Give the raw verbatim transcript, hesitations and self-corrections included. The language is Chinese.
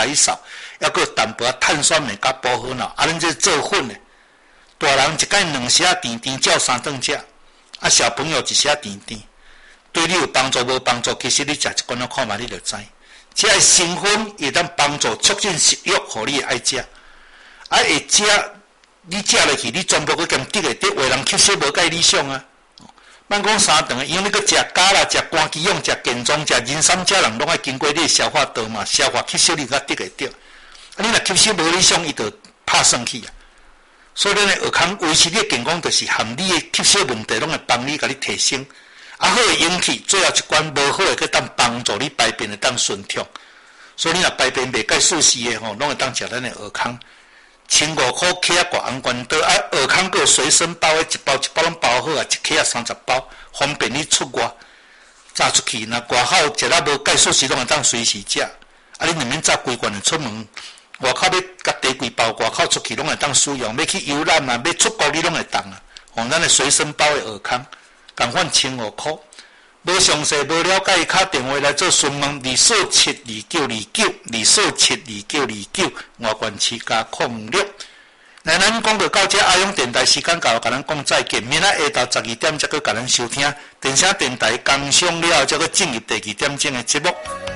海扫，还佫淡薄碳酸镁甲保好脑，啊，恁这做粉的，大人一摆两匙甜甜，照三顿食，啊，小朋友一匙甜甜，对你有帮助无帮助？其实你食一罐仔看嘛，你就知。这个成分会当帮助促进食欲，互你爱食，啊，会食你食落去，你全部佫兼得会得，有人吸收无介理想啊。莫讲三顿的，因为你佫食咖啦、食肝鸡用、食健壮、食人参食人，拢爱经过你的消化道嘛，消化吸收你较得会着。啊，你若吸收无理想，伊就拍算去啊。所以咱的尔康维持你的健康，就是含你的吸收问题，拢会帮你甲你提升。啊，好的引起，最后一关无好的，佮当帮助你排便会当顺畅。所以你若排便袂介舒适的吼，拢会当食咱的尔康。千五块克啊，挂红关刀啊，尔康个随身包的，一包一包拢包好啊，一克啊三十包，方便你出外炸出去。那外口食了无介舒适，拢会当随时食。啊，你两免炸规罐的出门，外口要甲地几包，外口出去拢会当使用。要去游览啊，要出国你拢会当啊。用咱的随身包的尔康，共款千五块。无详细无了解，打电话来做询问，二四七二九二九，二四七二九二九，外关七加空六。那咱讲到到这阿勇电台时间到，甲咱讲再见。明仔下昼十二点才去甲咱收听电声电台工商了后，才去进入第二点钟的节目。